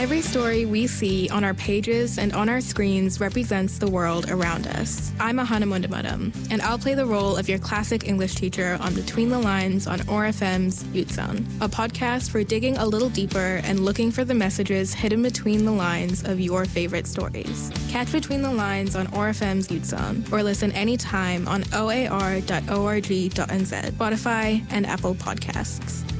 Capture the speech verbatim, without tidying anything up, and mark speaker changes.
Speaker 1: Every story we see on our pages and on our screens represents the world around us. I'm Ahana Mundamadam, and I'll play the role of your classic English teacher on Between the Lines on O R F M's Youth Zone, a podcast for digging a little deeper and looking for the messages hidden between the lines of your favorite stories. Catch Between the Lines on O R F M's Youth Zone, or listen anytime on O A R dot org dot N Z, Spotify, and Apple Podcasts.